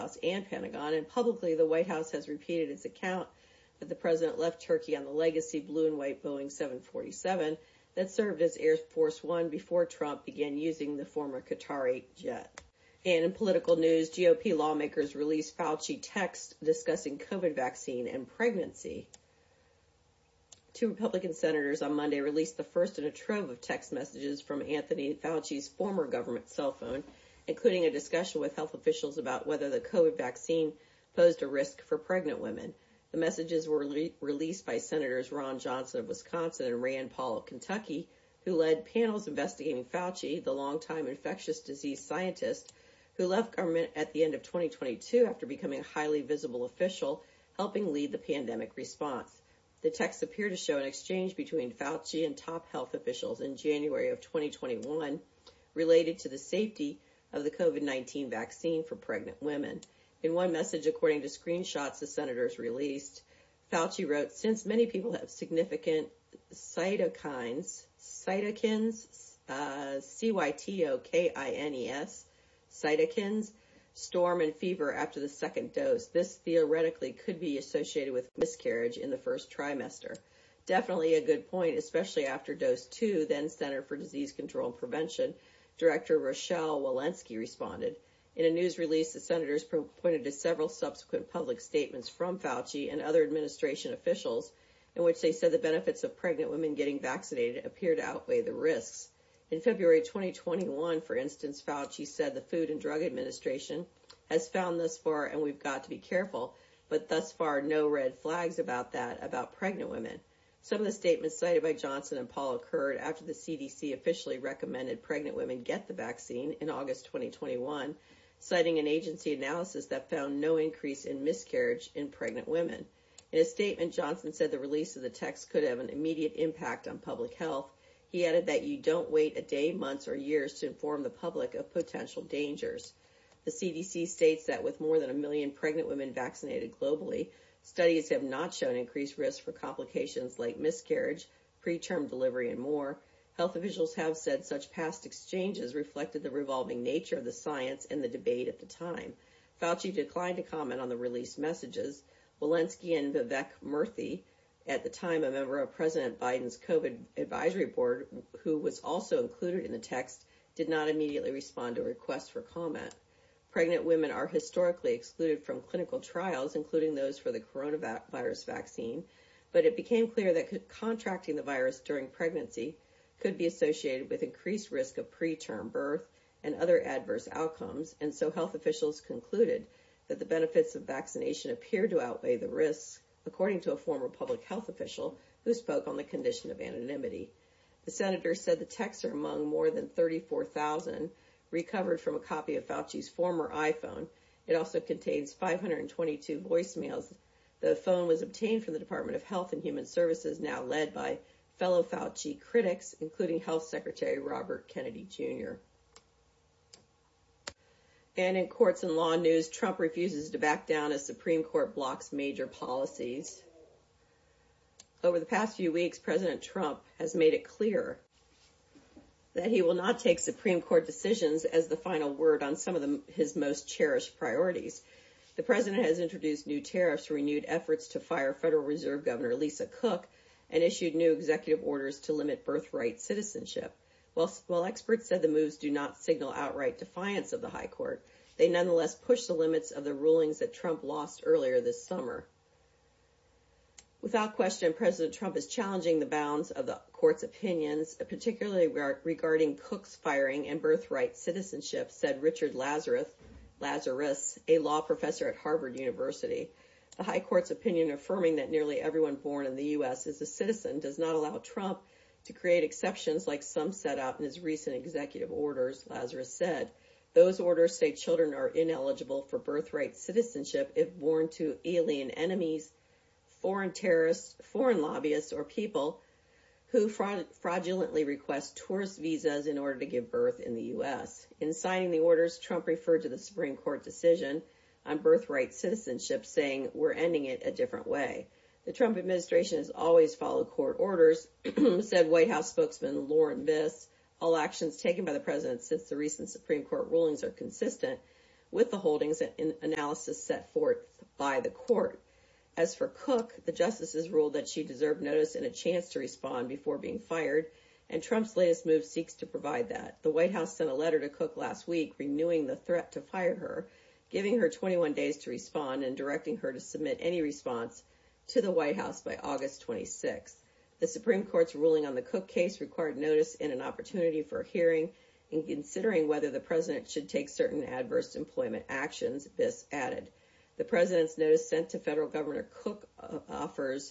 House and Pentagon, and publicly the White House has repeated its account that the president left Turkey on the legacy blue and white Boeing 747 that served as Air Force One before Trump began using the former Qatari jet. And in political news, GOP lawmakers released Fauci text discussing COVID vaccine and pregnancy. 2 Republican senators on Monday released the first in a trove of text messages from Anthony Fauci's former government cell phone, including a discussion with health officials about whether the COVID vaccine posed a risk for pregnant women. The messages were released by Senators Ron Johnson of Wisconsin and Rand Paul of Kentucky, who led panels investigating Fauci, the longtime infectious disease scientist who left government at the end of 2022 after becoming a highly visible official, helping lead the pandemic response. The texts appear to show an exchange between Fauci and top health officials in January of 2021 related to the safety of the COVID-19 vaccine for pregnant women. In one message, according to screenshots the senators released, Fauci wrote, "Since many people have significant cytokines, cytokines, cytokines, storm and fever after the second dose. This theoretically could be associated with miscarriage in the first trimester. Definitely a good point, especially after dose 2, then Center for Disease Control and Prevention Director Rochelle Walensky responded. In a news release, the senators pointed to several subsequent public statements from Fauci and other administration officials in which they said the benefits of pregnant women getting vaccinated appear to outweigh the risks. In February 2021, for instance, Fauci said the Food and Drug Administration has found thus far, and we've got to be careful, but thus far no red flags about pregnant women. Some of the statements cited by Johnson and Paul occurred after the CDC officially recommended pregnant women get the vaccine in August 2021, citing an agency analysis that found no increase in miscarriage in pregnant women. In a statement, Johnson said the release of the text could have an immediate impact on public health. He added that you don't wait a day, months, or years to inform the public of potential dangers. The CDC states that with more than 1 million pregnant women vaccinated globally, studies have not shown increased risk for complications like miscarriage, preterm delivery, and more. Health officials have said such past exchanges reflected the revolving nature of the science and the debate at the time. Fauci declined to comment on the released messages. Walensky and Vivek Murthy, at the time a member of President Biden's COVID advisory board, who was also included in the text, did not immediately respond to a request for comment. Pregnant women are historically excluded from clinical trials, including those for the coronavirus vaccine, but it became clear that contracting the virus during pregnancy could be associated with increased risk of preterm birth and other adverse outcomes, and so health officials concluded that the benefits of vaccination appeared to outweigh the risks, according to a former public health official who spoke on the condition of anonymity. The senator said the texts are among more than 34,000 recovered from a copy of Fauci's former iPhone. It also contains 522 voicemails. The phone was obtained from the Department of Health and Human Services, now led by fellow Fauci critics, including Health Secretary Robert Kennedy Jr. And in courts and law news, Trump refuses to back down as Supreme Court blocks major policies. Over the past few weeks, President Trump has made it clear that he will not take Supreme Court decisions as the final word on some of his most cherished priorities. The president has introduced new tariffs, renewed efforts to fire Federal Reserve Governor Lisa Cook, and issued new executive orders to limit birthright citizenship. While experts said the moves do not signal outright defiance of the High Court, they nonetheless push the limits of the rulings that Trump lost earlier this summer. Without question, President Trump is challenging the bounds of the court's opinions, particularly regarding Cook's firing and birthright citizenship, said Richard Lazarus, a law professor at Harvard University. The High Court's opinion affirming that nearly everyone born in the U.S. is a citizen does not allow Trump to create exceptions like some set out in his recent executive orders, Lazarus said. Those orders say children are ineligible for birthright citizenship if born to alien enemies, foreign terrorists, foreign lobbyists, or people who fraudulently request tourist visas in order to give birth in the U.S. In signing the orders, Trump referred to the Supreme Court decision on birthright citizenship, saying, "We're ending it a different way." The Trump administration has always followed court orders, said White House spokesman Lauren Biss. All actions taken by the president since the recent Supreme Court rulings are consistent with the holdings and analysis set forth by the court. As for Cook, the justices ruled that she deserved notice and a chance to respond before being fired, and Trump's latest move seeks to provide that. The White House sent a letter to Cook last week renewing the threat to fire her, giving her 21 days to respond and directing her to submit any response to the White House by August 26th. The Supreme Court's ruling on the Cook case required notice and an opportunity for a hearing in considering whether the president should take certain adverse employment actions, Biss added. The president's notice sent to federal Governor Cook offers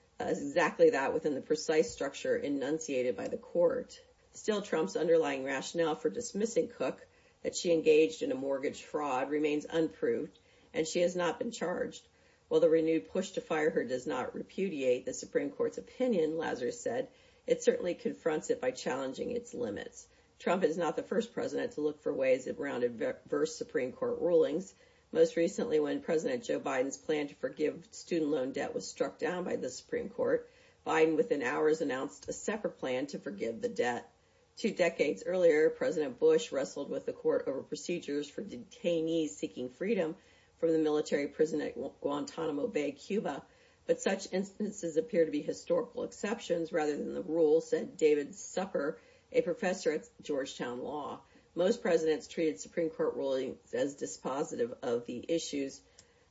exactly that within the precise structure enunciated by the court. Still, Trump's underlying rationale for dismissing Cook, that she engaged in a mortgage fraud, remains unproved, and she has not been charged. While the renewed push to fire her does not repudiate the Supreme Court's opinion, Lazarus said, it certainly confronts it by challenging its limits. Trump is not the first president to look for ways around adverse Supreme Court rulings. Most recently, when President Joe Biden's plan to forgive student loan debt was struck down by the Supreme Court, Biden within hours announced a separate plan to forgive the debt. 2 decades earlier, President Bush wrestled with the court over procedures for detainees seeking freedom from the military prison at Guantanamo Bay, Cuba, but such instances appear to be historical exceptions rather than the rule, said David Supper, a professor at Georgetown Law. Most presidents treated Supreme Court rulings as dispositive of the issues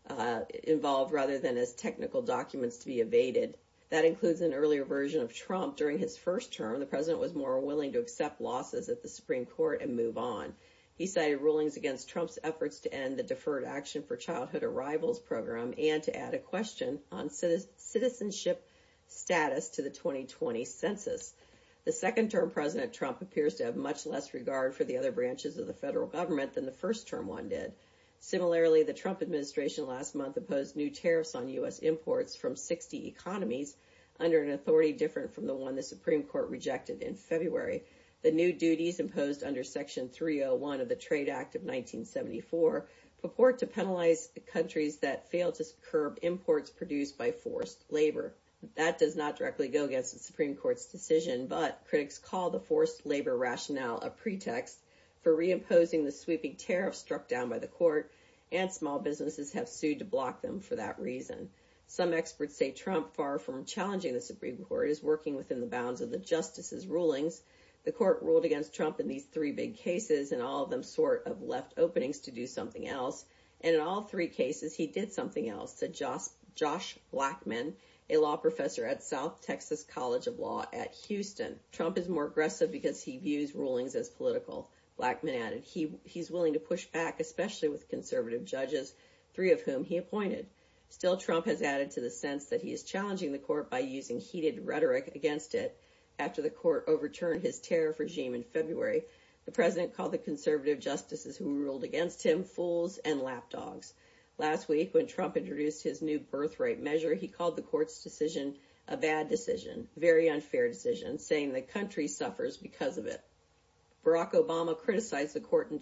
involved rather than as technical documents to be evaded. That includes an earlier version of Trump. During his first term, the president was more willing to accept losses at the Supreme Court and move on. He cited rulings against Trump's efforts to end the Deferred Action for Childhood Arrivals program and to add a question on citizenship status to the 2020 census. The second-term President Trump appears to have much less regard for the other branches of the federal government than the first-term one did. Similarly, the Trump administration last month imposed new tariffs on U.S. imports from 60 economies under an authority different from the one the Supreme Court rejected in February. The new duties imposed under Section 301 of the Trade Act of 1974 purport to penalize countries that fail to curb imports produced by forced labor. That does not directly go against the Supreme Court's decision, but critics call the forced labor rationale a pretext for reimposing the sweeping tariffs struck down by the court, and small businesses have sued to block them for that reason. Some experts say Trump, far from challenging the Supreme Court, is working within the bounds of the justices' rulings. The court ruled against Trump in these 3 big cases, and all of them sort of left openings to do something else. And in all 3 cases, he did something else, said Josh Blackman, a law professor at South Texas College of Law at Houston. Trump is more aggressive because he views rulings as political. Blackman added, he's willing to push back, especially with conservative judges, 3 of whom he appointed. Still, Trump has added to the sense that he is challenging the court by using heated rhetoric against it. After the court overturned his tariff regime in February, the president called the conservative justices who ruled against him fools and lapdogs. Last week, when Trump introduced his new birthright measure, he called the court's decision a bad decision, very unfair decision, saying the country suffers because of it. Barack Obama criticized the court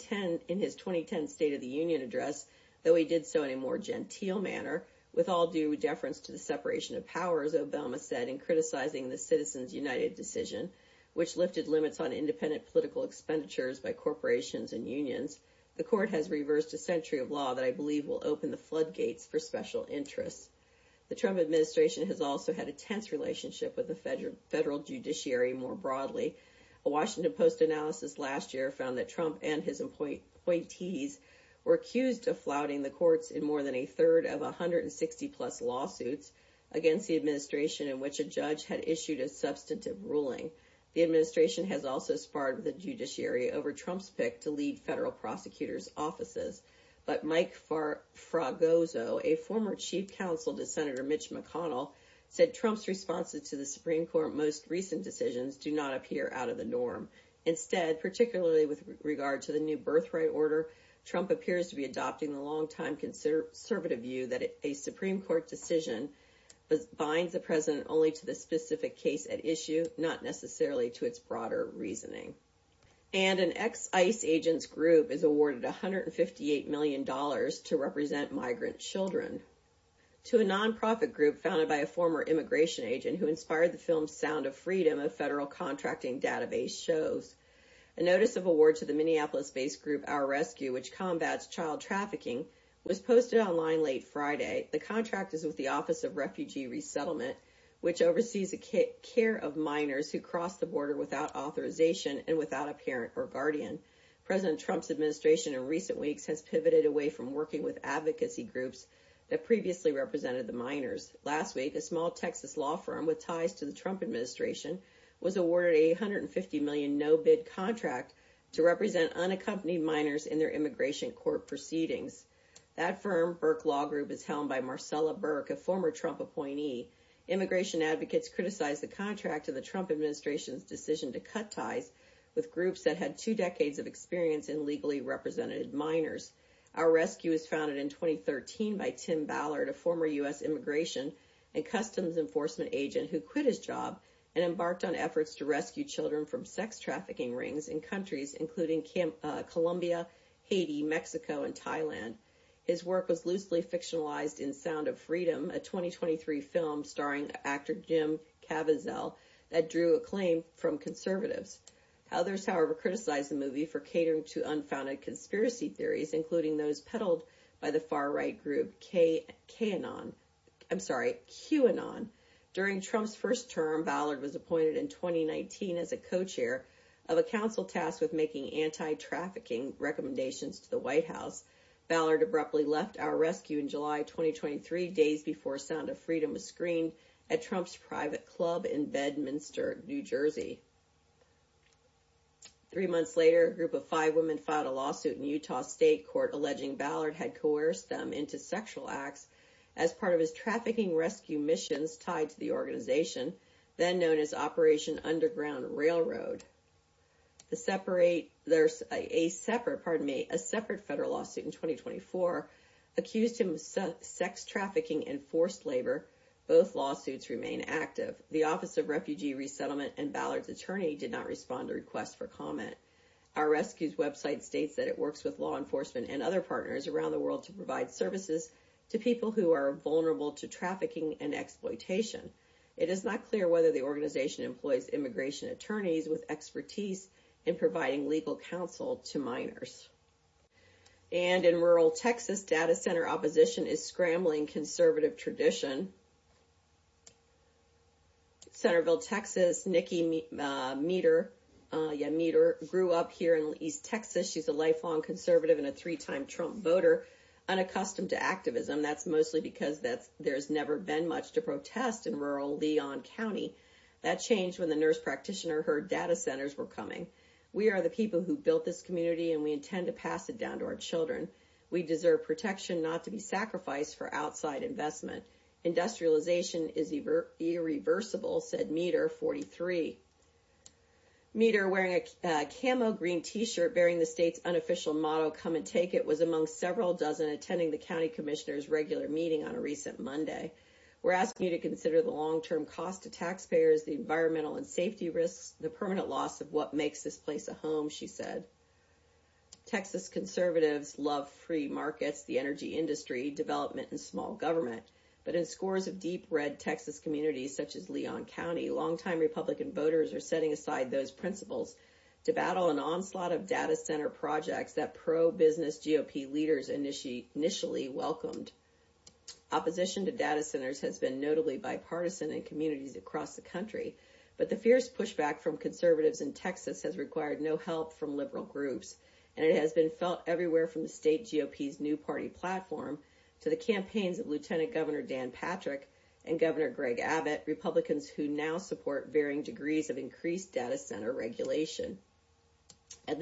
in his 2010 State of the Union address, though he did so in a more genteel manner. With all due deference to the separation of powers, Obama said in criticizing the Citizens United decision, which lifted limits on independent political expenditures by corporations and unions, the court has reversed a century of law that I believe will open the floodgates for special interests. The Trump administration has also had a tense relationship with the federal judiciary more broadly. A Washington Post analysis last year found that Trump and his appointees were accused of flouting the courts in more than a third of 160-plus lawsuits against the administration in which a judge had issued a substantive ruling. The administration has also sparred with the judiciary over Trump's pick to lead federal prosecutors' offices. But Mike Fragoso, a former chief counsel to Senator Mitch McConnell, said Trump's responses to the Supreme Court most recent decisions do not appear out of the norm. Instead, particularly with regard to the new birthright order, Trump appears to be adopting the longtime conservative view that a Supreme Court decision binds the president only to the specific case at issue, not necessarily to its broader reasoning. And an ex-ICE agents group is awarded $158 million to represent migrant children. To a nonprofit group founded by a former immigration agent who inspired the film Sound of Freedom, a federal contracting database shows. A notice of award to the Minneapolis-based group Our Rescue, which combats child trafficking, was posted online late Friday. The contract is with the Office of Refugee Resettlement, which oversees the care of minors who cross the border without authorization and without a parent or guardian. President Trump's administration in recent weeks has pivoted away from working with advocacy groups that previously represented the minors. Last week, a small Texas law firm with ties to the Trump administration was awarded a $150 million no-bid contract to represent unaccompanied minors in their immigration court proceedings. That firm, Burke Law Group, is helmed by Marcella Burke, a former Trump appointee. Immigration advocates criticized the contract and the Trump administration's decision to cut ties with groups that had 2 decades of experience in legally represented minors. Our Rescue was founded in 2013 by Tim Ballard, a former U.S. Immigration and Customs Enforcement agent who quit his job and embarked on efforts to rescue children from sex trafficking rings in countries including Colombia, Haiti, Mexico, and Thailand. His work was loosely fictionalized in Sound of Freedom, a 2023 film starring actor Jim Caviezel that drew acclaim from conservatives. Others, however, criticized the movie for catering to unfounded conspiracy theories, including those peddled by the far-right group QAnon. During Trump's first term, Ballard was appointed in 2019 as a co-chair of a council tasked with making anti-trafficking recommendations to the White House. Ballard abruptly left Our Rescue in July 2023, days before Sound of Freedom was screened at Trump's private club in Bedminster, New Jersey. 3 months later, a group of 5 women filed a lawsuit in Utah State Court alleging Ballard had coerced them into sexual acts as part of his trafficking rescue missions tied to the organization, then known as Operation Underground Railroad. A separate federal lawsuit in 2024 accused him of sex trafficking and forced labor. Both lawsuits remain active. The Office of Refugee Resettlement and Ballard's attorney did not respond to requests for comment. Our Rescue's website states that it works with law enforcement and other partners around the world to provide services to people who are vulnerable to trafficking and exploitation. It is not clear whether the organization employs immigration attorneys with expertise in providing legal counsel to minors. And in rural Texas, data center opposition is scrambling conservative tradition. Centerville, Texas, Nikki Meter grew up here in East Texas. She's a lifelong conservative and a 3-time Trump voter, unaccustomed to activism. That's mostly because there's never been much to protest in rural Leon County. That changed when the nurse practitioner heard data centers were coming. We are the people who built this community, and we intend to pass it down to our children. We deserve protection, not to be sacrificed for outside investment. Industrialization is irreversible, said Meter, 43. Meter, wearing a camo green T-shirt bearing the state's unofficial motto, "Come and take it," was among several dozen attending the county commissioner's regular meeting on a recent Monday. We're asking you to consider the long-term cost to taxpayers, the environmental and safety risks, the permanent loss of what makes this place a home, she said. Texas conservatives love free markets, the energy industry, development, and small government. But in scores of deep red Texas communities such as Leon County, longtime Republican voters are setting aside those principles to battle an onslaught of data center projects that pro-business GOP leaders initially welcomed. Opposition to data centers has been notably bipartisan in communities across the country, but the fierce pushback from conservatives in Texas has required no help from liberal groups, and it has been felt everywhere from the state GOP's new party platform to the campaigns of Lieutenant Governor Dan Patrick and Governor Greg Abbott, Republicans who now support varying degrees of increased data center regulation. At the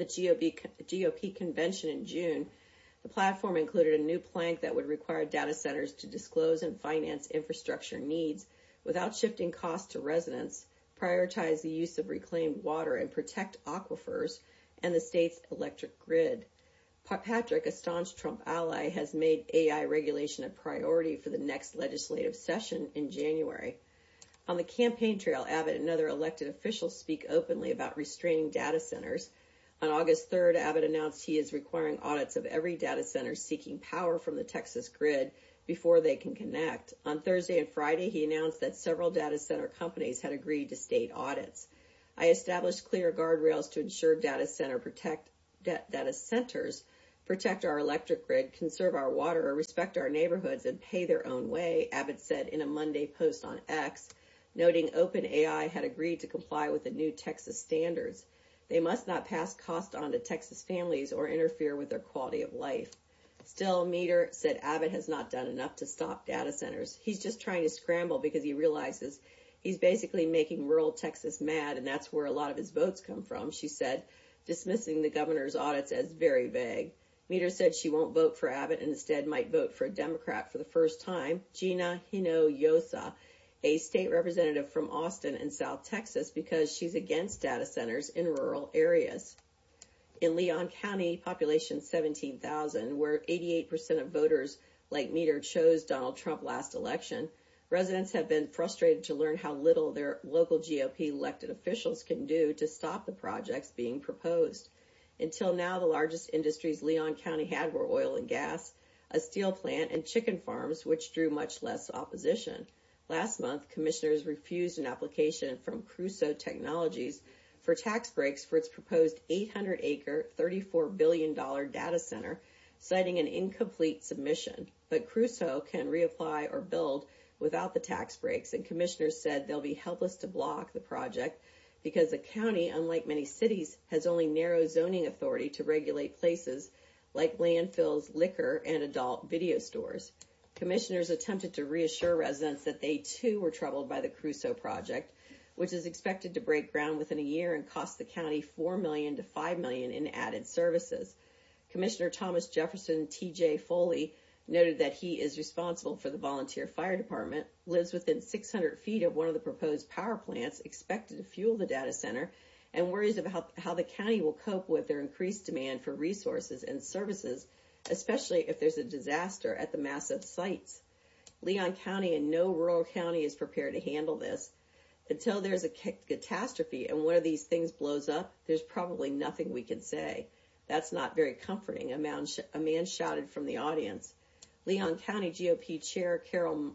GOP convention in June, the platform included a new plank that would require data centers to disclose and finance infrastructure needs without shifting costs to residents, prioritize the use of reclaimed water, and protect aquifers and the state's electric grid. Patrick, a staunch Trump ally, has made AI regulation a priority for the next legislative session in January. On the campaign trail, Abbott and other elected officials speak openly about restraining data centers. On August 3rd, Abbott announced he is requiring audits of every data center seeking power from the Texas grid before they can connect. On Thursday and Friday, he announced that several data center companies had agreed to state audits. I established clear guardrails to ensure data centers protect our electric grid, conserve our water, respect our neighborhoods, and pay their own way, Abbott said in a Monday post on X, noting OpenAI had agreed to comply with the new Texas standards. They must not pass cost on to Texas families or interfere with their quality of life. Still, Meador said Abbott has not done enough to stop data centers. He's just trying to scramble because he realizes he's basically making rural Texas mad, and that's where a lot of his votes come from, she said, dismissing the governor's audits as very vague. Meador said she won't vote for Abbott and instead might vote for a Democrat for the first time, Gina Hinojosa, a state representative from Austin and South Texas, because she's against data centers in rural areas. In Leon County, population 17,000, where 88% of voters like Meador chose Donald Trump last election, residents have been frustrated to learn how little their local GOP elected officials can do to stop the projects being proposed. Until now, the largest industries Leon County had were oil and gas, a steel plant, and chicken farms, which drew much less opposition. Last month, commissioners refused an application from Crusoe Technologies for tax breaks for its proposed 800-acre, $34 billion data center, citing an incomplete submission. But Crusoe can reapply or build without the tax breaks, and commissioners said they'll be helpless to block the project because the county, unlike many cities, has only narrow zoning authority to regulate places like landfills, liquor, and adult video stores. Commissioners attempted to reassure residents that they too were troubled by the Crusoe project, which is expected to break ground within a year and cost the county $4 million to $5 million in added services. Commissioner Thomas Jefferson T.J. Foley noted that he is responsible for the volunteer fire department, lives within 600 feet of one of the proposed power plants expected to fuel the data center, and worries about how the county will cope with their increased demand for resources and services, especially if there's a disaster at the massive sites. Leon County and no rural county is prepared to handle this. Until there's a catastrophe and one of these things blows up, there's probably nothing we can say. That's not very comforting, a man shouted from the audience. Leon County GOP Chair Carol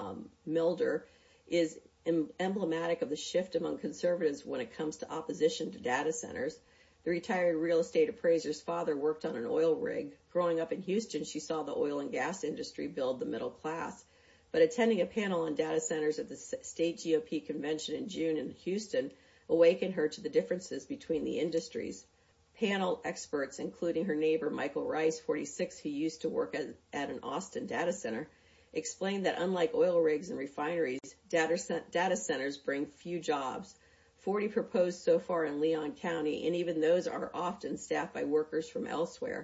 Milder is emblematic of the shift among conservatives when it comes to opposition to data centers. The retired real estate appraiser's father worked on an oil rig. Growing up in Houston, she saw the oil and gas industry build the middle class. But attending a panel on data centers at the state GOP convention in June in Houston awakened her to the differences between the industries. Panel experts, including her neighbor Michael Rice, 46, who used to work at an Austin data center, explained that unlike oil rigs and refineries, data centers bring few jobs. 40 proposed so far in Leon County, and even those are often staffed by workers from elsewhere.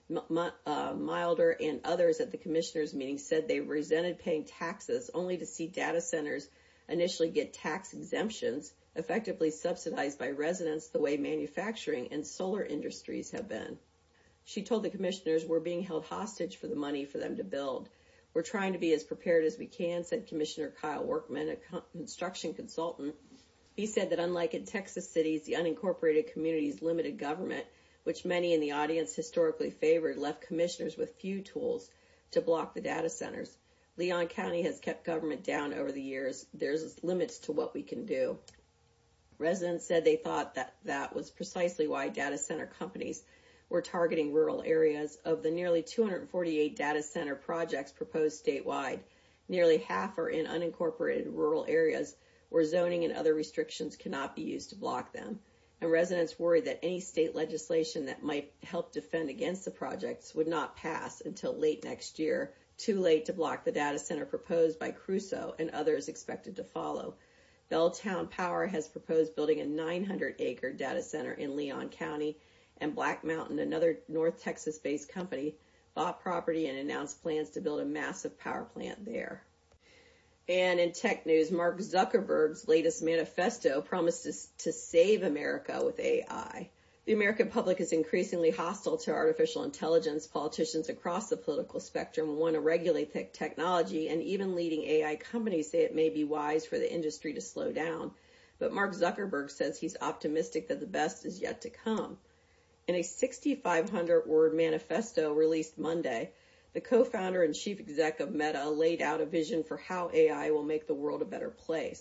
Milder and others at the commissioners' meeting said they resented paying taxes only to see data centers initially get tax exemptions, effectively subsidized by residents the way manufacturing and solar industries have been. She told the commissioners, "We're being held hostage for the money for them to build. We're trying to be as prepared as we can," said Commissioner Kyle Workman, a construction consultant. He said that unlike in Texas cities, the unincorporated community's limited government, which many in the audience historically favored, left commissioners with few tools to block the data centers. Leon County has kept government down over the years. There's limits to what we can do. Residents said they thought that was precisely why data center companies were targeting rural areas. Of the nearly 248 data center projects proposed statewide, nearly half are in unincorporated rural areas where zoning and other restrictions cannot be used to block them. And residents worried that any state legislation that might help defend against the projects would not pass until late next year, too late to block the data center proposed by Crusoe and others expected to follow. Belltown Power has proposed building a 900-acre data center in Leon County, and Black Mountain, another North Texas-based company, bought property and announced plans to build a massive power plant there. And in tech news, Mark Zuckerberg's latest manifesto promises to save America with AI. The American public is increasingly hostile to artificial intelligence. Politicians across the political spectrum want to regulate technology, and even leading AI companies say it may be wise for the industry to slow down. But Mark Zuckerberg says he's optimistic that the best is yet to come. In a 6,500-word manifesto released Monday, the co-founder and chief exec of Meta laid out a vision for how AI will make the world a better place.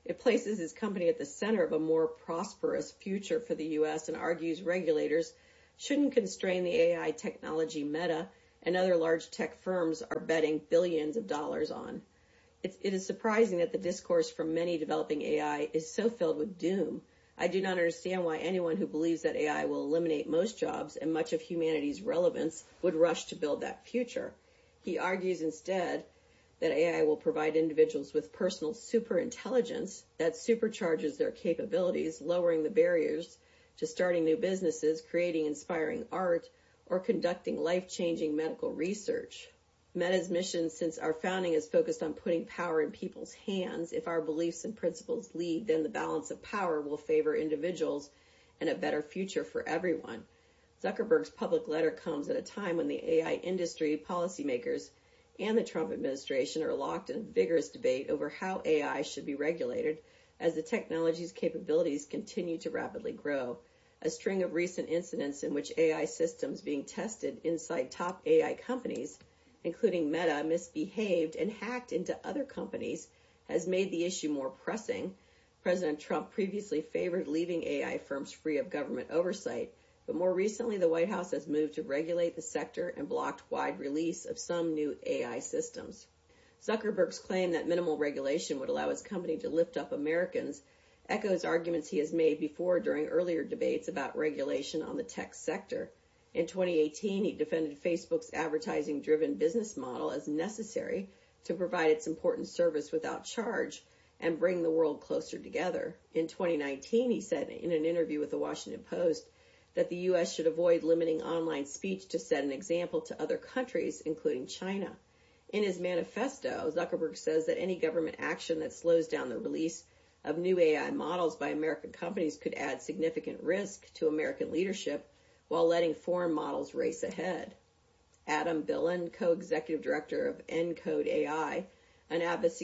It places his company at the center of a more prosperous future for the U.S. and argues regulators shouldn't constrain the AI technology Meta and other large tech firms are betting billions of dollars on. It is surprising that the discourse from many developing AI is so filled with doom. I do not understand why anyone who believes that AI will eliminate most jobs and much of humanity's relevance would rush to build that future. He argues instead that AI will provide individuals with personal superintelligence that supercharges their capabilities, lowering the barriers to starting new businesses, creating inspiring art, or conducting life-changing medical research. Meta's mission since our founding is focused on putting power in people's hands. If our beliefs and principles lead, then the balance of power will favor individuals and a better future for everyone. Zuckerberg's public letter comes at a time when the AI industry, policymakers, and the Trump administration are locked in a vigorous debate over how AI should be regulated as the technology's capabilities continue to rapidly grow. A string of recent incidents in which AI systems being tested inside top AI companies, including Meta, misbehaved and hacked into other companies, has made the issue more pressing. President Trump previously favored leaving AI firms free of government oversight, but more recently the White House has moved to regulate the sector and blocked wide release of some new AI systems. Zuckerberg's claim that minimal regulation would allow his company to lift up Americans echoes arguments he has made before during earlier debates about regulation on the tech sector. In 2018, he defended Facebook's advertising-driven business model as necessary to provide its important service without charge and bring the world closer together. In 2019, he said in an interview with the Washington Post that the U.S. should avoid limiting online speech to set an example to other countries, including China. In his manifesto, Zuckerberg says that any government action that slows down the release of new AI models by American companies could add significant risk to American leadership while letting foreign models race ahead. Adam Billen, co-executive director of Encode AI, an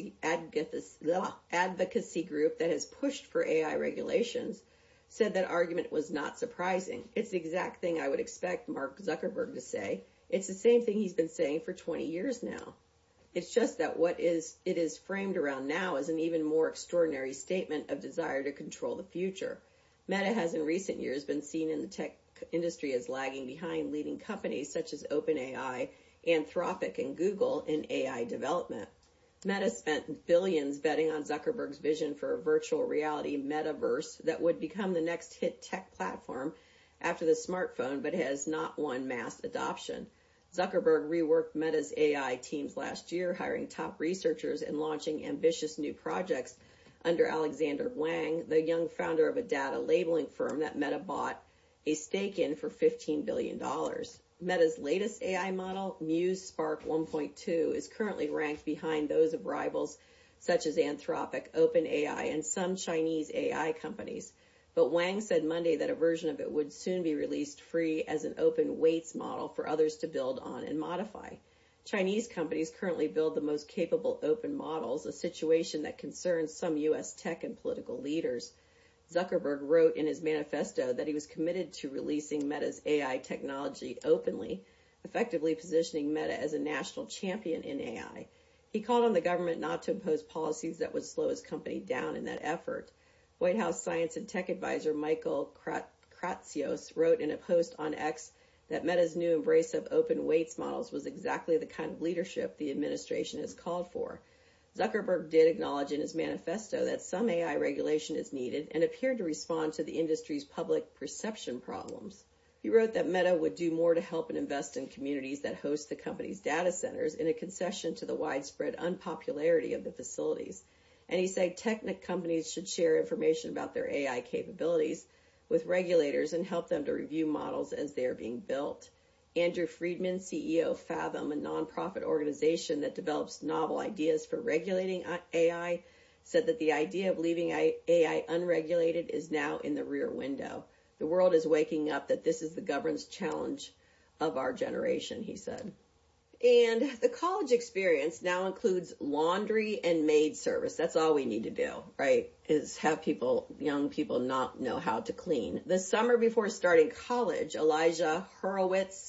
advocacy group that has pushed for AI regulations, said that argument was not surprising. It's the exact thing I would expect Mark Zuckerberg to say. It's the same thing he's been saying for 20 years now. It's just that it is framed around now as an even more extraordinary statement of desire to control the future. Meta has in recent years been seen in the tech industry as lagging behind leading companies such as OpenAI, Anthropic, and Google in AI development. Meta spent billions betting on Zuckerberg's vision for a virtual reality metaverse that would become the next hit tech platform after the smartphone, but has not won mass adoption. Zuckerberg reworked Meta's AI teams last year, hiring top researchers and launching ambitious new projects under Alexander Wang, the young founder of a data labeling firm that Meta bought a stake in for $15 billion. Meta's latest AI model, Muse Spark 1.2, is currently ranked behind those of rivals such as Anthropic, OpenAI, and some Chinese AI companies. But Wang said Monday that a version of it would soon be released free as an open weights model for others to build on and modify. Chinese companies currently build the most capable open models, a situation that concerns some U.S. tech and political leaders. Zuckerberg wrote in his manifesto that he was committed to releasing Meta's AI technology openly, effectively positioning Meta as a national champion in AI. He called on the government not to impose policies that would slow his company down in that effort. White House Science and Tech Advisor Michael Kratsios wrote in a post on X that Meta's new embrace of open weights models was exactly the kind of leadership the administration has called for. Zuckerberg did acknowledge in his manifesto that some AI regulation is needed and appeared to respond to the industry's public perception problems. He wrote that Meta would do more to help and invest in communities that host the company's data centers in a concession to the widespread unpopularity of the facilities. And he said tech companies should share information about their AI capabilities with regulators and help them to review models as they are being built. Andrew Friedman, CEO of Fathom, a nonprofit organization that develops novel ideas for regulating AI, said that the idea of leaving AI unregulated is now in the rear window. The world is waking up that this is the governance challenge of our generation, he said. And the college experience now includes laundry and maid service. That's all we need to do, right? Is have young people not know how to clean. The summer before starting college, Elijah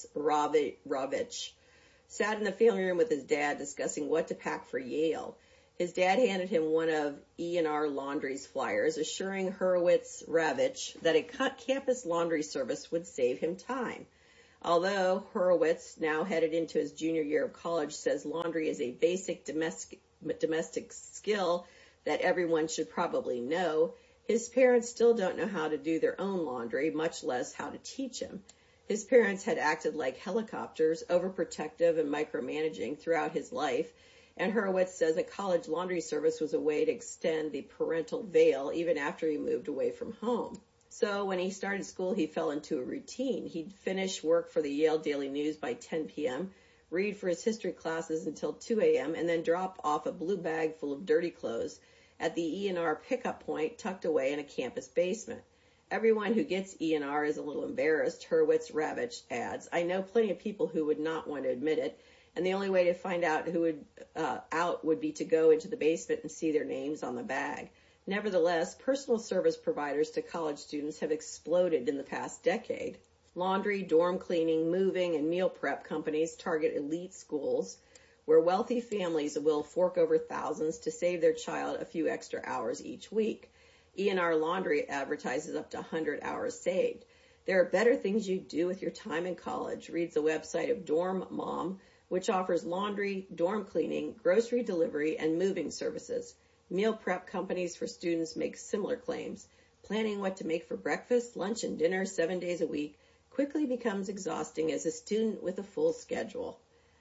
Horowitz-Ravitch sat in the family room with his dad discussing what to pack for Yale. His dad handed him one of E&R Laundry's flyers, assuring Horowitz-Ravitch that a campus laundry service would save him time. Although Horowitz, now headed into his junior year of college, says laundry is a basic domestic skill that everyone should probably know, his parents still don't know how to do their own laundry, much less how to teach him. His parents had acted like helicopters, overprotective and micromanaging throughout his life, and Horowitz says a college laundry service was a way to extend the parental veil even after he moved away from home. So when he started school, he fell into a routine. He'd finish work for the Yale Daily News by 10 p.m., read for his history classes until 2 a.m., and then drop off a blue bag full of dirty clothes at the E&R pickup point tucked away in a campus basement. Everyone who gets E&R is a little embarrassed, Horowitz-Ravitch adds. I know plenty of people who would not want to admit it, and the only way to find out who would be to go into the basement and see their names on the bag. Nevertheless, personal service providers to college students have exploded in the past decade. Laundry, dorm cleaning, moving, and meal prep companies target elite schools where wealthy families will fork over thousands to save their child a few extra hours each week. E&R Laundry advertises up to 100 hours saved. There are better things you do with your time in college, reads the website of Dorm Mom, which offers laundry, dorm cleaning, grocery delivery, and moving services. Meal prep companies for students make similar claims. Planning what to make for breakfast, lunch, and dinner 7 days a week quickly becomes exhausting as a student with a full schedule.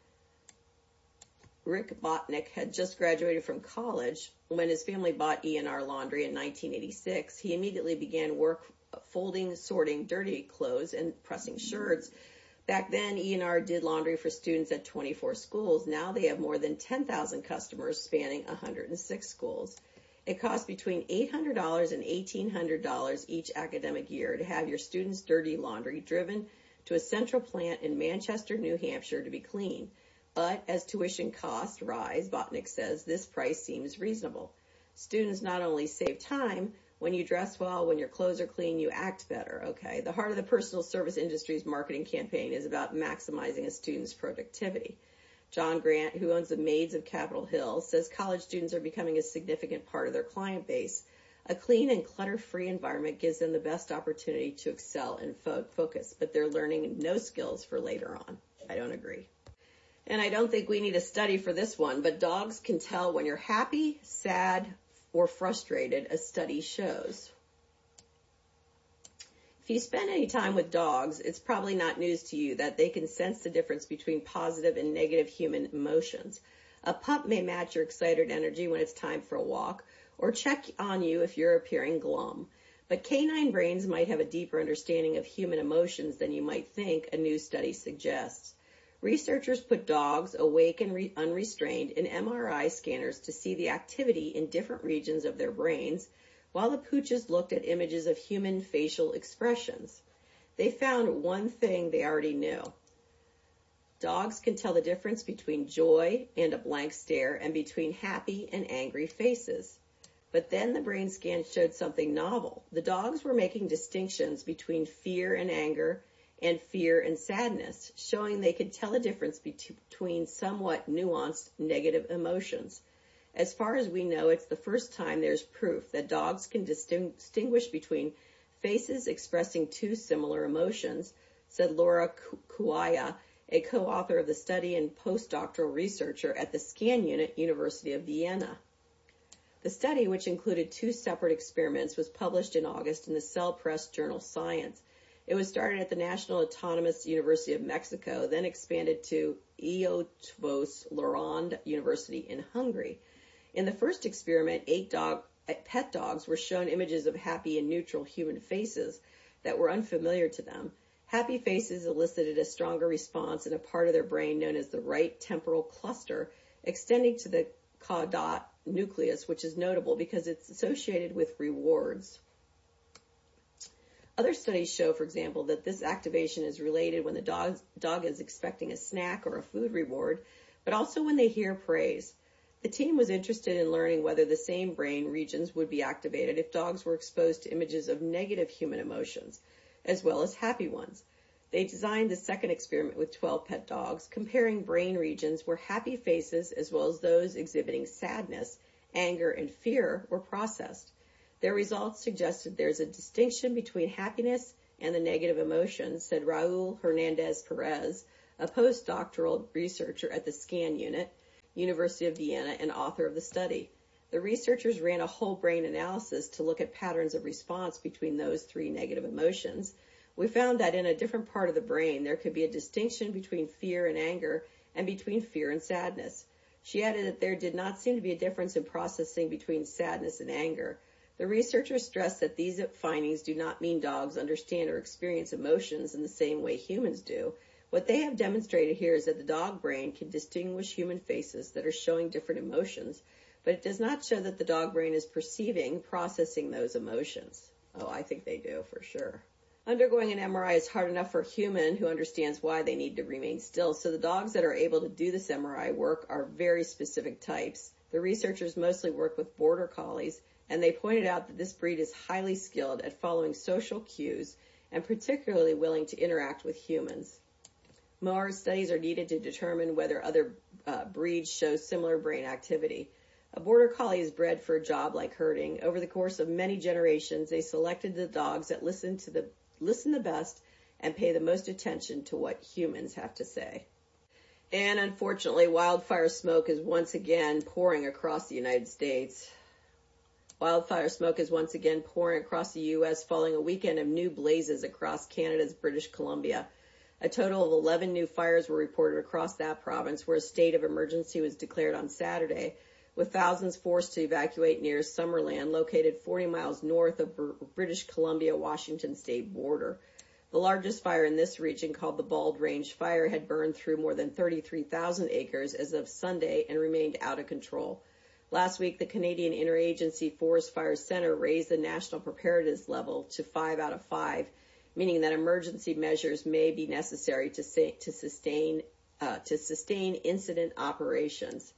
Rick Botnick had just graduated from college when his family bought E&R Laundry in 1986. He immediately began work folding, sorting dirty clothes, and pressing shirts. Back then, E&R did laundry for students at 24 schools. Now they have more than 10,000 customers spanning 106 schools. It costs between $800 and $1,800 each academic year to have your students' dirty laundry driven to a central plant in Manchester, New Hampshire to be cleaned. But as tuition costs rise, Botnick says, this price seems reasonable. Students not only save time, when you dress well, when your clothes are clean, you act better, okay? The heart of the personal service industry's marketing campaign is about maximizing a student's productivity. John Grant, who owns the Maids of Capitol Hill, says college students are becoming a significant part of their client base. A clean and clutter-free environment gives them the best opportunity to excel and focus, but they're learning no skills for later on. I don't agree. And I don't think we need a study for this one, but dogs can tell when you're happy, sad, or frustrated, a study shows. If you spend any time with dogs, it's probably not news to you that they can sense the difference between positive and negative human emotions. A pup may match your excited energy when it's time for a walk, or check on you if you're appearing glum. But canine brains might have a deeper understanding of human emotions than you might think, a new study suggests. Researchers put dogs, awake and unrestrained, in MRI scanners to see the activity in different regions of their brains, while the pooches looked at images of human facial expressions. They found one thing they already knew. Dogs can tell the difference between joy and a blank stare and between happy and angry faces. But then the brain scan showed something novel. The dogs were making distinctions between fear and anger, and fear and sadness, showing they could tell a difference between somewhat nuanced negative emotions. As far as we know, it's the first time there's proof that dogs can distinguish between faces expressing two similar emotions, said Laura Kuaya, a co-author of the study and postdoctoral researcher at the Scan Unit, University of Vienna. The study, which included 2 separate experiments, was published in August in the Cell Press journal Science. It was started at the National Autonomous University of Mexico, then expanded to Eötvös Loránd University in Hungary. In the first experiment, 8 pet dogs were shown images of happy and neutral human faces that were unfamiliar to them. Happy faces elicited a stronger response in a part of their brain known as the right temporal cluster, extending to the caudate nucleus, which is notable because it's associated with rewards. Other studies show, for example, that this activation is related when the dog is expecting a snack or a food reward, but also when they hear praise. The team was interested in learning whether the same brain regions would be activated if dogs were exposed to images of negative human emotions, as well as happy ones. They designed the second experiment with 12 pet dogs, comparing brain regions where happy faces, as well as those exhibiting sadness, anger, and fear, were processed. Their results suggested there's a distinction between happiness and the negative emotions, said Raul Hernandez Perez, a postdoctoral researcher at the SCAN unit, University of Vienna, and author of the study. The researchers ran a whole brain analysis to look at patterns of response between those three negative emotions. We found that in a different part of the brain, there could be a distinction between fear and anger and between fear and sadness. She added that there did not seem to be a difference in processing between sadness and anger. The researchers stressed that these findings do not mean dogs understand or experience emotions in the same way humans do. What they have demonstrated here is that the dog brain can distinguish human faces that are showing different emotions, but it does not show that the dog brain is processing those emotions. Oh, I think they do, for sure. Undergoing an MRI is hard enough for a human who understands why they need to remain still, so the dogs that are able to do this MRI work are very specific types. The researchers mostly work with border collies, and they pointed out that this breed is highly skilled at following social cues and particularly willing to interact with humans. More studies are needed to determine whether other breeds show similar brain activity. A border collie is bred for a job like herding. Over the course of many generations, they selected the dogs that listen the best and pay the most attention to what humans have to say. And unfortunately, wildfire smoke is once again pouring across the United States. Wildfire smoke is once again pouring across the U.S. following a weekend of new blazes across Canada's British Columbia. A total of 11 new fires were reported across that province, where a state of emergency was declared on Saturday, with thousands forced to evacuate near Summerland, located 40 miles north of British Columbia-Washington state border. The largest fire in this region, called the Bald Range Fire, had burned through more than 33,000 acres as of Sunday and remained out of control. Last week, the Canadian Interagency Forest Fire Center raised the national preparedness level to 5 out of 5, meaning that emergency measures may be necessary to sustain incident operations.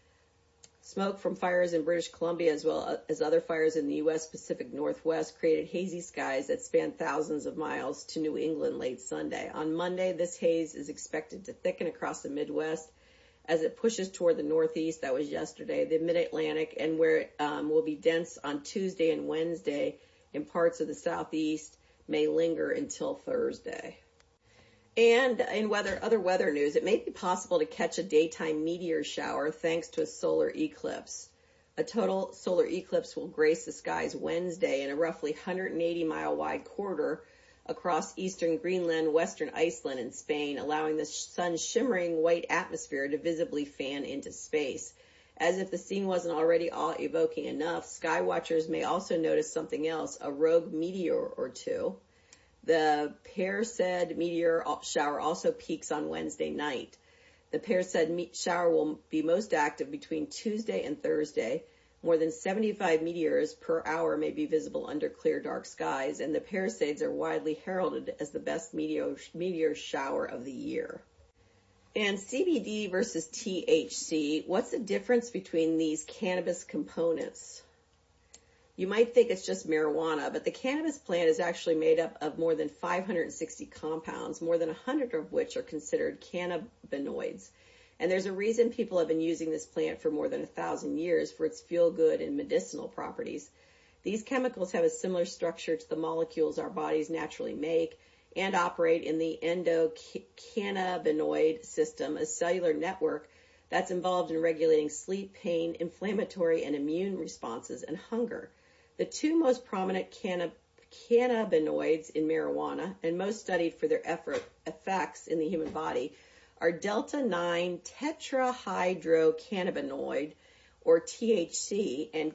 Smoke from fires in British Columbia, as well as other fires in the U.S. Pacific Northwest, created hazy skies that spanned thousands of miles to New England late Sunday. On Monday, this haze is expected to thicken across the Midwest as it pushes toward the Northeast. That was yesterday, the Mid-Atlantic, and where it will be dense on Tuesday and Wednesday in parts of the Southeast, may linger until Thursday. And in other weather news, it may be possible to catch a daytime meteor shower thanks to a solar eclipse. A total solar eclipse will grace the skies Wednesday in a roughly 180-mile wide corridor across eastern Greenland, western Iceland, and Spain, allowing the sun's shimmering white atmosphere to visibly fan into space. As if the scene wasn't already awe-evoking enough, sky watchers may also notice something else, a rogue meteor or two. The Perseid meteor shower also peaks on Wednesday night. The Perseid shower will be most active between Tuesday and Thursday. More than 75 meteors per hour may be visible under clear, dark skies, and the Perseids are widely heralded as the best meteor shower of the year. And CBD versus THC, what's the difference between these cannabis components? You might think it's just marijuana, but the cannabis plant is actually made up of more than 560 compounds, more than 100 of which are considered cannabinoids. And there's a reason people have been using this plant for more than 1,000 years, for its feel-good and medicinal properties. These chemicals have a similar structure to the molecules our bodies naturally make and operate in the endocannabinoid system, a cellular network that's involved in regulating sleep, pain, inflammatory and immune responses, and hunger. The two most prominent cannabinoids in marijuana, and most studied for their effects in the human body, are delta-9 tetrahydrocannabinoid, or THC, and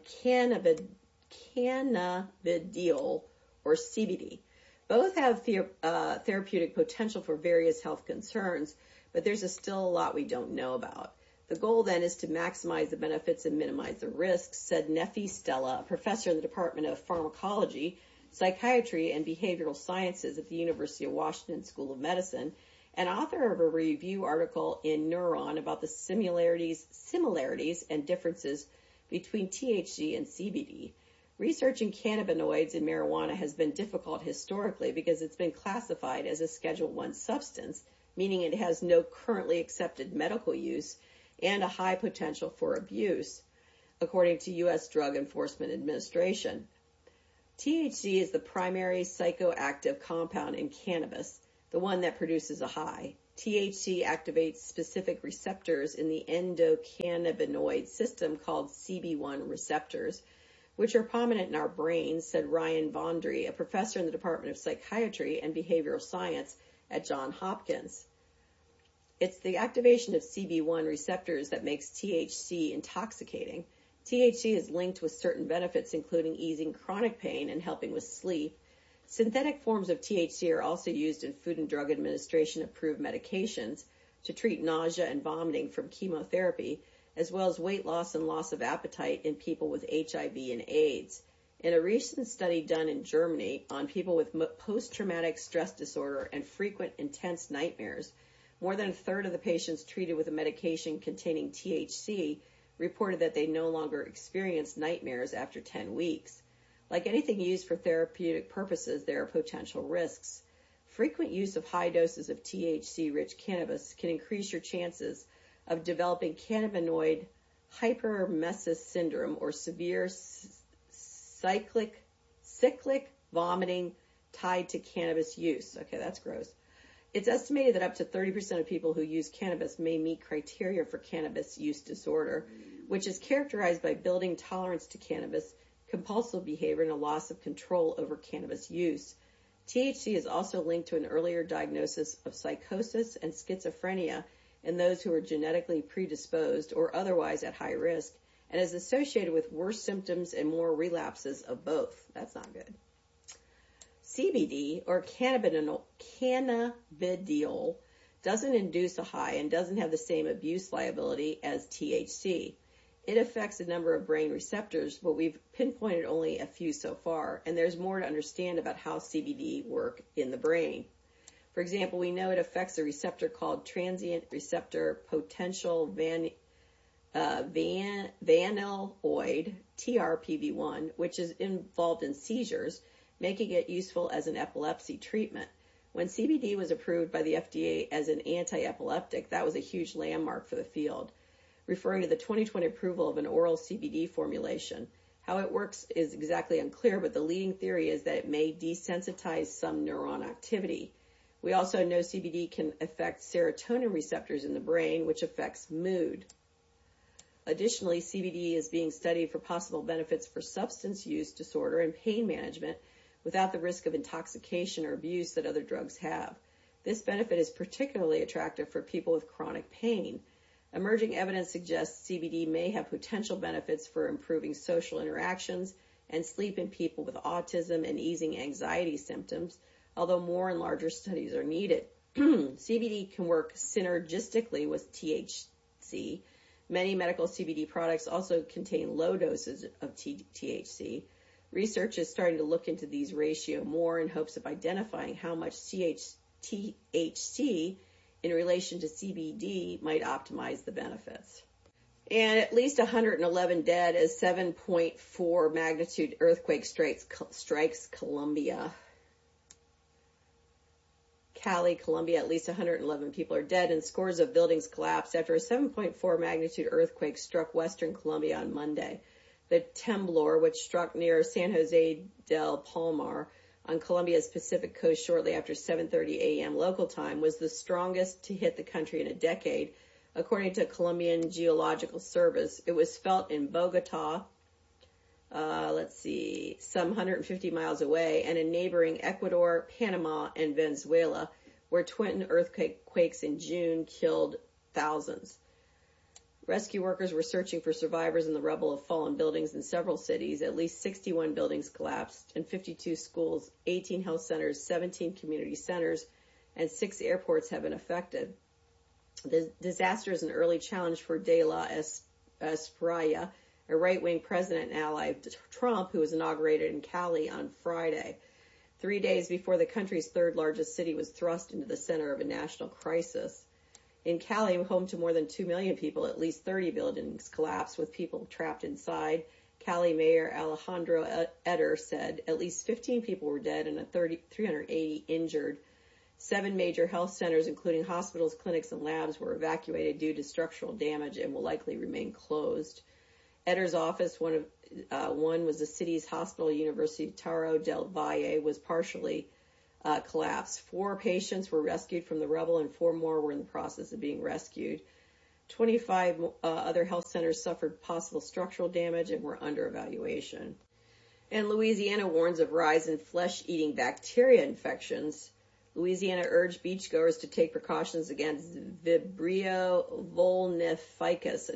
cannabidiol, or CBD. Both have therapeutic potential for various health concerns, but there's still a lot we don't know about. The goal then is to maximize the benefits and minimize the risks, said Nefi Stella, a professor in the Department of Pharmacology, Psychiatry, and Behavioral Sciences at the University of Washington School of Medicine, and author of a review article in Neuron about the similarities and differences between THC and CBD. Researching cannabinoids in marijuana has been difficult historically because it's been classified as a Schedule I substance, meaning it has no currently accepted medical use and a high potential for abuse, according to U.S. Drug Enforcement Administration. THC is the primary psychoactive compound in cannabis, the one that produces a high. THC activates specific receptors in the endocannabinoid system called CB1 receptors, which are prominent in our brains, said Ryan Vondry, a professor in the Department of Psychiatry and Behavioral Science at Johns Hopkins. It's the activation of CB1 receptors that makes THC intoxicating. THC is linked with certain benefits, including easing chronic pain and helping with sleep. Synthetic forms of THC are also used in Food and Drug Administration-approved medications to treat nausea and vomiting from chemotherapy, as well as weight loss and loss of appetite in people with HIV and AIDS. In a recent study done in Germany on people with post-traumatic stress disorder and frequent intense nightmares, more than a third of the patients treated with a medication containing THC reported that they no longer experienced nightmares after 10 weeks. Like anything used for therapeutic purposes, there are potential risks. Frequent use of high doses of THC-rich cannabis can increase your chances of developing cannabinoid hyperemesis syndrome or severe cyclic vomiting tied to cannabis use. Okay, that's gross. It's estimated that up to 30% of people who use cannabis may meet criteria for cannabis use disorder, which is characterized by building tolerance to cannabis, compulsive behavior, and a loss of control over cannabis use. THC is also linked to an earlier diagnosis of psychosis and schizophrenia in those who are genetically predisposed or otherwise at high risk, and is associated with worse symptoms and more relapses of both. That's not good. CBD, or cannabidiol, doesn't induce a high and doesn't have the same abuse liability as THC. It affects a number of brain receptors, but we've pinpointed only a few so far, and there's more to understand about how CBD work in the brain. For example, we know it affects a receptor called transient receptor potential vanilloid, TRPV1, which is involved in seizures, making it useful as an epilepsy treatment. When CBD was approved by the FDA as an anti-epileptic, that was a huge landmark for the field, referring to the 2020 approval of an oral CBD formulation. How it works is exactly unclear, but the leading theory is that it may desensitize some neuron activity. We also know CBD can affect serotonin receptors in the brain, which affects mood. Additionally, CBD is being studied for possible benefits for substance use disorder and pain management without the risk of intoxication or abuse that other drugs have. This benefit is particularly attractive for people with chronic pain. Emerging evidence suggests CBD may have potential benefits for improving social interactions and sleep in people with autism and easing anxiety symptoms, although more and larger studies are needed. CBD can work synergistically with THC. Many medical CBD products also contain low doses of THC. Research is starting to look into these ratio more in hopes of identifying how much THC in relation to CBD might optimize the benefits. And at least 111 dead as 7.4 magnitude earthquake strikes Colombia. Cali, Colombia, at least 111 people are dead and scores of buildings collapsed after a 7.4 magnitude earthquake struck western Colombia on Monday. The temblor, which struck near San Jose del Palmar on Colombia's Pacific coast shortly after 7:30 a.m. local time, was the strongest to hit the country in a decade, according to Colombian Geological Service. It was felt in Bogota, some 150 miles away, and in neighboring Ecuador, Panama, and Venezuela, where twin earthquakes in June killed thousands. Rescue workers were searching for survivors in the rubble of fallen buildings in several cities. At least 61 buildings collapsed, and 52 schools, 18 health centers, 17 community centers, and 6 airports have been affected. The disaster is an early challenge for De La Espriella, a right-wing president and ally of Trump, who was inaugurated in Cali on Friday, 3 days before the country's third-largest city was thrust into the center of a national crisis. In Cali, home to more than 2 million people, at least 30 buildings collapsed with people trapped inside, Cali Mayor Alejandro Eder said at least 15 people were dead and 380 injured. 7 major health centers, including hospitals, clinics, and labs, were evacuated due to structural damage and will likely remain closed. Eder's office, one was the city's hospital, Universitario del Valle, was partially collapsed. 4 patients were rescued from the rubble and 4 more were in the process of being rescued. 25 other health centers suffered possible structural damage and were under evaluation. And Louisiana warns of rise in flesh-eating bacteria infections. Louisiana urged beachgoers to take precautions against Vibrio vulnificus,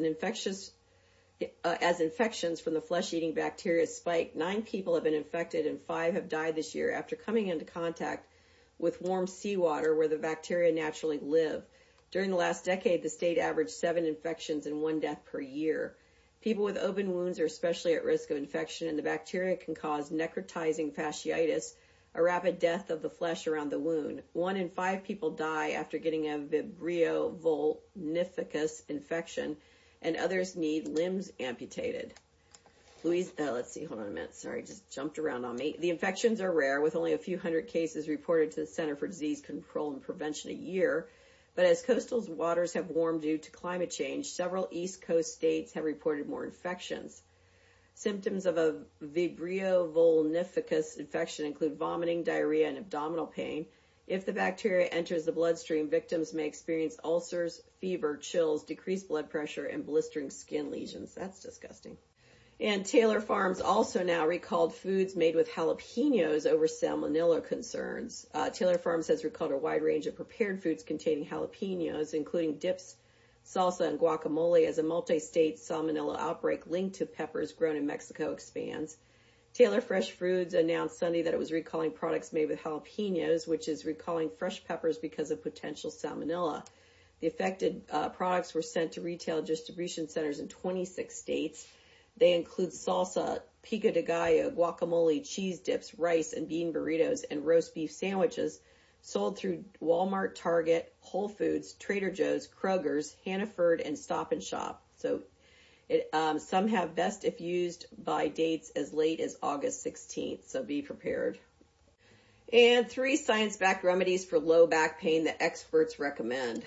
as infections from the flesh-eating bacteria spike. 9 people have been infected and 5 have died this year after coming into contact with warm seawater where the bacteria naturally live. During the last decade, the state averaged 7 infections and 1 death per year. People with open wounds are especially at risk of infection, and the bacteria can cause necrotizing fasciitis, a rapid death of the flesh around the wound. 1 in 5 people die after getting a Vibrio vulnificus infection, and others need limbs amputated. Let's see, hold on a minute. Sorry, just jumped around on me. The infections are rare, with only a few hundred cases reported to the Center for Disease Control and Prevention a year. But as coastal waters have warmed due to climate change, several East Coast states have reported more infections. Symptoms of a Vibrio vulnificus infection include vomiting, diarrhea, and abdominal pain. If the bacteria enters the bloodstream, victims may experience ulcers, fever, chills, decreased blood pressure, and blistering skin lesions. That's disgusting. And Taylor Farms also now recalled foods made with jalapenos over salmonella concerns. Taylor Farms has recalled a wide range of prepared foods containing jalapenos, including dips, salsa, and guacamole, as a multi-state salmonella outbreak linked to peppers grown in Mexico expands. Taylor Fresh Foods announced Sunday that it was recalling products made with jalapenos, which is recalling fresh peppers because of potential salmonella. The affected products were sent to retail distribution centers in 26 states. They include salsa, pico de gallo, guacamole, cheese dips, rice and bean burritos, and roast beef sandwiches sold through Walmart, Target, Whole Foods, Trader Joe's, Kroger's, Hannaford, and Stop and Shop. So some have best if used by dates as late as August 16th, so be prepared. And 3 science-backed remedies for low back pain that experts recommend.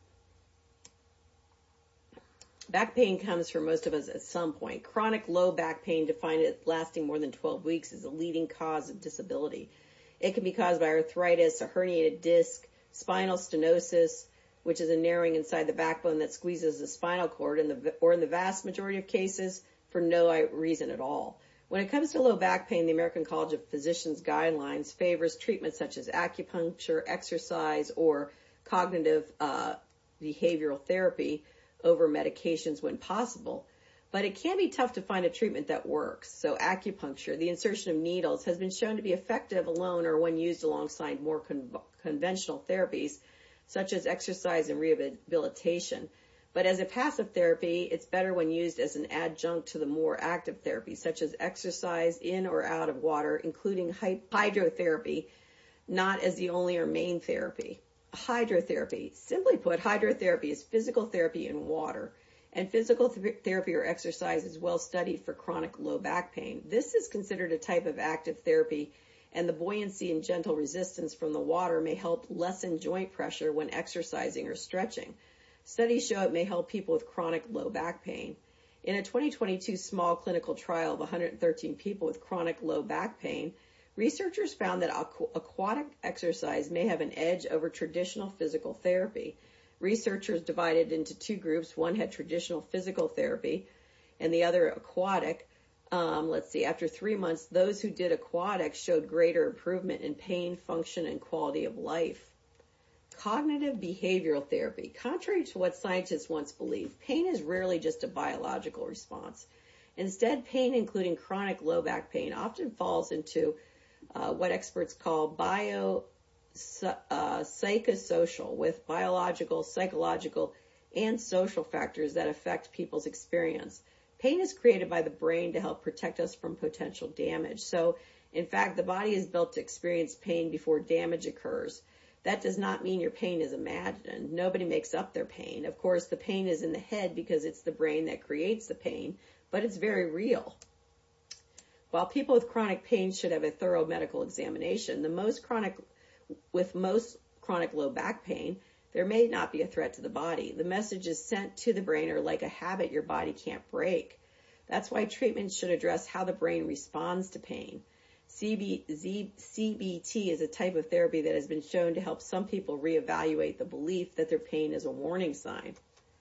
Back pain comes for most of us at some point. Chronic low back pain, defined as lasting more than 12 weeks, is a leading cause of disability. It can be caused by arthritis, a herniated disc, spinal stenosis, which is a narrowing inside the backbone that squeezes the spinal cord, or in the vast majority of cases, for no reason at all. When it comes to low back pain, the American College of Physicians guidelines favors treatments such as acupuncture, exercise, or cognitive behavioral therapy over medications when possible. But it can be tough to find a treatment that works. So acupuncture, the insertion of needles, has been shown to be effective alone or when used alongside more conventional therapies, such as exercise and rehabilitation. But as a passive therapy, it's better when used as an adjunct to the more active therapies, such as exercise in or out of water, including hydrotherapy, not as the only or main therapy. Hydrotherapy. Simply put, hydrotherapy is physical therapy in water, and physical therapy or exercise is well studied for chronic low back pain. This is considered a type of active therapy, and the buoyancy and gentle resistance from the water may help lessen joint pressure when exercising or stretching. Studies show it may help people with chronic low back pain. In a 2022 small clinical trial of 113 people with chronic low back pain, researchers found that aquatic exercise may have an edge over traditional physical therapy. Researchers divided into 2 groups. One had traditional physical therapy and the other aquatic. After 3 months, those who did aquatic showed greater improvement in pain, function, and quality of life. Cognitive behavioral therapy. Contrary to what scientists once believed, pain is rarely just a biological response. Instead, pain, including chronic low back pain, often falls into what experts call psychosocial, with biological, psychological, and social factors that affect people's experience. Pain is created by the brain to help protect us from potential damage. So, in fact, the body is built to experience pain before damage occurs. That does not mean your pain is imagined. Nobody makes up their pain. Of course, the pain is in the head because it's the brain that creates the pain, but it's very real. While people with chronic pain should have a thorough medical examination, most chronic low back pain, there may not be a threat to the body. The messages sent to the brain are like a habit your body can't break. That's why treatment should address how the brain responds to pain. CBT is a type of therapy that has been shown to help some people reevaluate the belief that their pain is a warning sign.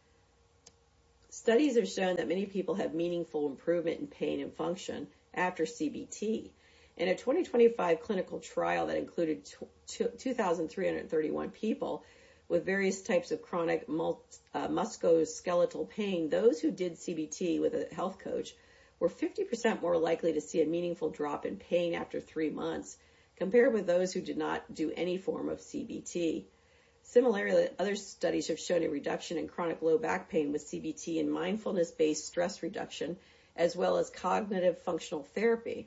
Studies have shown that many people have meaningful improvement in pain and function after CBT. In a 2025 clinical trial that included 2,331 people with various types of chronic musculoskeletal pain, those who did CBT with a health coach were 50% more likely to see a meaningful drop in pain after 3 months, compared with those who did not do any form of CBT. Similarly, other studies have shown a reduction in chronic low back pain with CBT and mindfulness-based stress reduction, as well as cognitive functional therapy.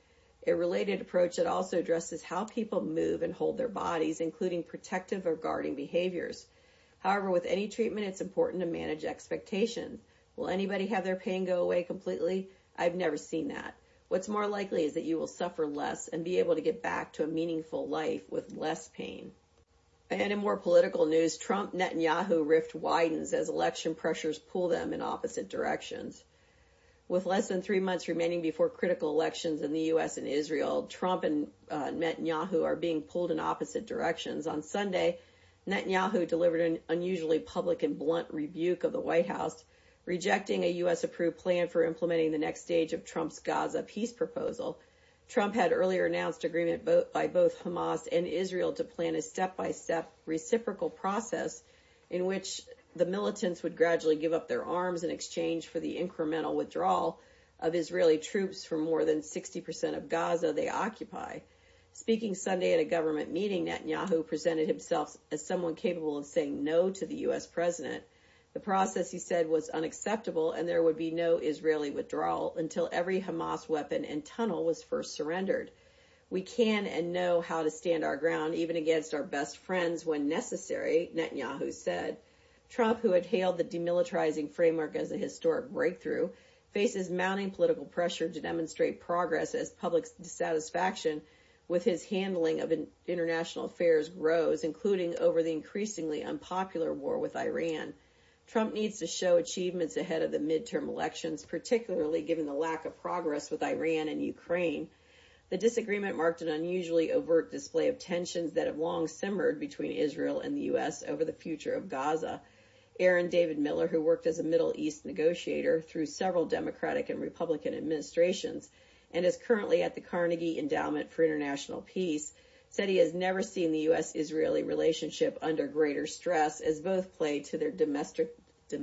A related approach that also addresses how people move and hold their bodies, including protective or guarding behaviors. However, with any treatment, it's important to manage expectations. Will anybody have their pain go away completely? I've never seen that. What's more likely is that you will suffer less and be able to get back to a meaningful life with less pain. And in more political news, Trump-Netanyahu rift widens as election pressures pull them in opposite directions. With less than 3 months remaining before critical elections in the U.S. and Israel, Trump and Netanyahu are being pulled in opposite directions. On Sunday, Netanyahu delivered an unusually public and blunt rebuke of the White House, rejecting a U.S.-approved plan for implementing the next stage of Trump's Gaza peace proposal. Trump had earlier announced agreement by both Hamas and Israel to plan a step-by-step reciprocal process in which the militants would gradually give up their arms in exchange for the incremental withdrawal of Israeli troops from more than 60% of Gaza they occupy. Speaking Sunday at a government meeting, Netanyahu presented himself as someone capable of saying no to the U.S. president. The process, he said, was unacceptable, and there would be no Israeli withdrawal until every Hamas weapon and tunnel was first surrendered. We can and know how to stand our ground, even against our best friends when necessary, Netanyahu said. Trump, who had hailed the demilitarizing framework as a historic breakthrough, faces mounting political pressure to demonstrate progress as public dissatisfaction with his handling of international affairs grows, including over the increasingly unpopular war with Iran. Trump needs to show achievements ahead of the midterm elections, particularly given the lack of progress with Iran and Ukraine. The disagreement marked an unusually overt display of tensions that have long simmered between Israel and the U.S. over the future of Gaza. Aaron David Miller, who worked as a Middle East negotiator through several Democratic and Republican administrations and is currently at the Carnegie Endowment for International Peace, said he has never seen the U.S.-Israeli relationship under greater stress, as both play to their domestic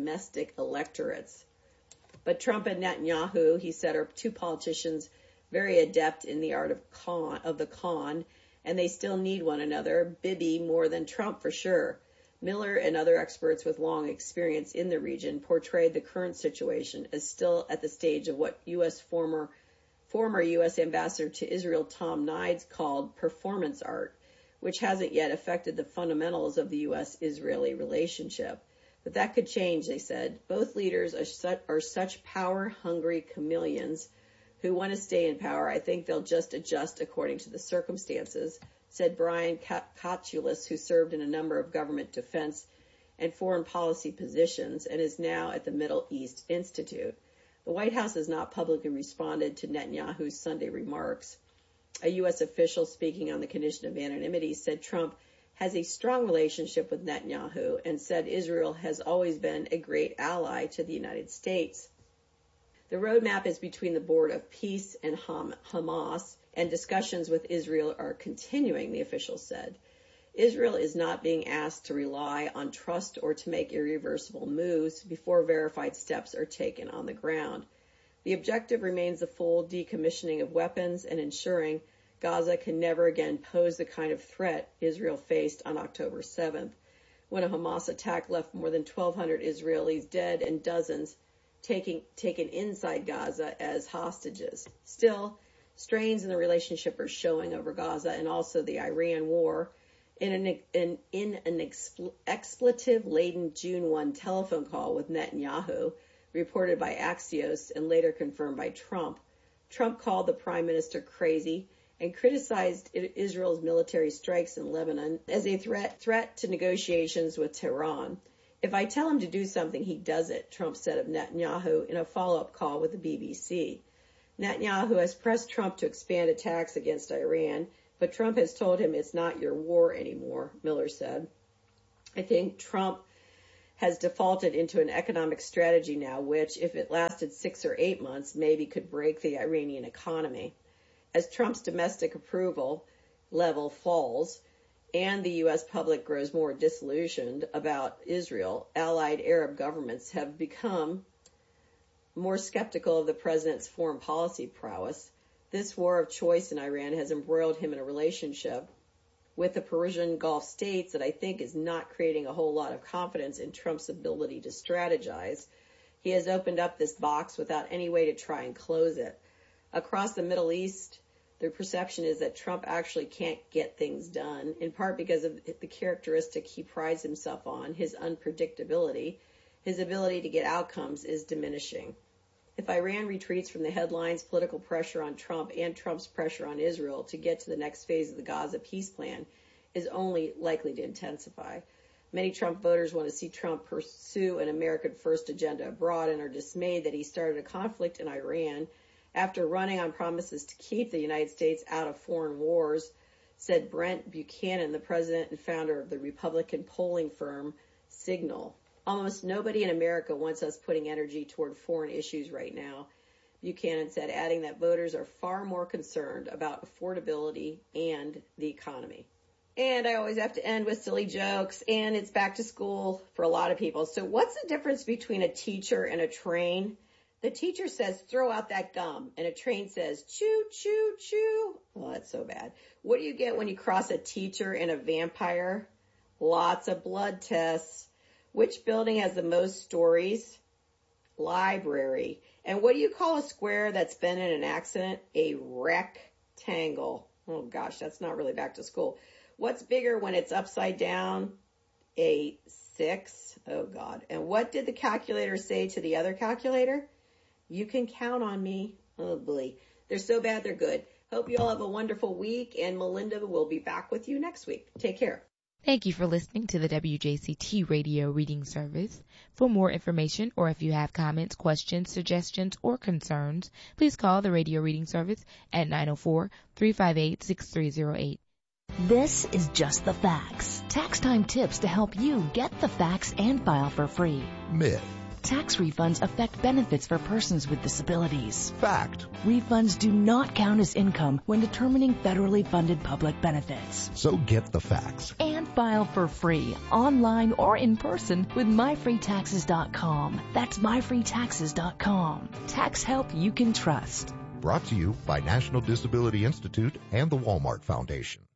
electorates. But Trump and Netanyahu, he said, are two politicians very adept in the art of the con, and they still need one another, Bibi more than Trump for sure. Miller and other experts with long experience in the region portrayed the current situation as still at the stage of what former U.S. Ambassador to Israel Tom Nides called performance art, which hasn't yet affected the fundamentals of the U.S.-Israeli relationship. But that could change, they said. Both leaders are such power-hungry chameleons who want to stay in power. I think they'll just adjust according to the circumstances, said Brian Katulis, who served in a number of government defense and foreign policy positions and is now at the Middle East Institute. The White House has not publicly responded to Netanyahu's Sunday remarks. A U.S. official speaking on the condition of anonymity said Trump has a strong relationship with Netanyahu and said Israel has always been a great ally to the United States. The roadmap is between the Board of Peace and Hamas, and discussions with Israel are continuing, the official said. Israel is not being asked to rely on trust or to make irreversible moves before verified steps are taken on the ground. The objective remains the full decommissioning of weapons and ensuring Gaza can never again pose the kind of threat Israel faced on October 7th, when a Hamas attack left more than 1,200 Israelis dead and dozens taken inside Gaza as hostages. Still, strains in the relationship are showing over Gaza and also the Iran war. In an expletive-laden June 1 telephone call with Netanyahu, reported by Axios and later confirmed by Trump, Trump called the prime minister crazy and criticized Israel's military strikes in Lebanon as a threat to negotiations with Tehran. If I tell him to do something, he does it, Trump said of Netanyahu in a follow-up call with the BBC. Netanyahu has pressed Trump to expand attacks against Iran, but Trump has told him it's not your war anymore, Miller said. I think Trump has defaulted into an economic strategy now, which, if it lasted 6 or 8 months, maybe could break the Iranian economy. As Trump's domestic approval level falls and the U.S. public grows more disillusioned about Israel, allied Arab governments have become more skeptical of the president's foreign policy prowess. This war of choice in Iran has embroiled him in a relationship with the Persian Gulf states that I think is not creating a whole lot of confidence in Trump's ability to strategize. He has opened up this box without any way to try and close it. Across the Middle East, the perception is that Trump actually can't get things done, in part because of the characteristic he prides himself on, his unpredictability. His ability to get outcomes is diminishing. If Iran retreats from the headlines, political pressure on Trump and Trump's pressure on Israel to get to the next phase of the Gaza peace plan is only likely to intensify. Many Trump voters want to see Trump pursue an American first agenda abroad and are dismayed that he started a conflict in Iran after running on promises to keep the United States out of foreign wars, said Brent Buchanan, the president and founder of the Republican polling firm Signal. Almost nobody in America wants us putting energy toward foreign issues right now, Buchanan said, adding that voters are far more concerned about affordability and the economy. And I always have to end with silly jokes, and it's back to school for a lot of people. So what's the difference between a teacher and a train? The teacher says, throw out that gum, and a train says, choo, choo, choo. Well, that's so bad. What do you get when you cross a teacher and a vampire? Lots of blood tests. Which building has the most stories? Library. And what do you call a square that's been in an accident? A rectangle. Oh gosh, that's not really back to school. What's bigger when it's upside down? A 6. Oh God. And what did the calculator say to the other calculator? You can count on me. Oh boy. They're so bad, they're good. Hope you all have a wonderful week, and Melinda will be back with you next week. Take care. Thank you for listening to the WJCT Radio Reading Service. For more information, or if you have comments, questions, suggestions, or concerns, please call the Radio Reading Service at 904-358-6308. This is Just the Facts. Tax time tips to help you get the facts and file for free. Myth. Tax refunds affect benefits for persons with disabilities. Fact. Refunds do not count as income when determining federally funded public benefits. So get the facts. And file for free, online or in person with myfreetaxes.com. That's myfreetaxes.com. Tax help you can trust. Brought to you by National Disability Institute and the Walmart Foundation.